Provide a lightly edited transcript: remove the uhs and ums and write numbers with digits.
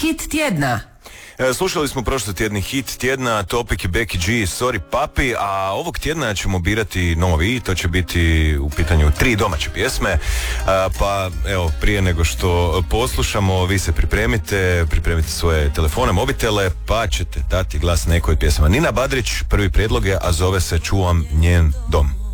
hit tjedna. Slušali smo prošli tjedni hit tjedna, Topik i Becky G, Sorry Papi, a ovog tjedna ćemo birati novi, to će biti u pitanju 3 domaće pjesme, pa evo, prije nego što poslušamo, vi se pripremite svoje telefone, mobitele, pa ćete dati glas nekoj pjesma. Nina Badrić, prvi prijedlog je, a zove se Čuvam njen dom.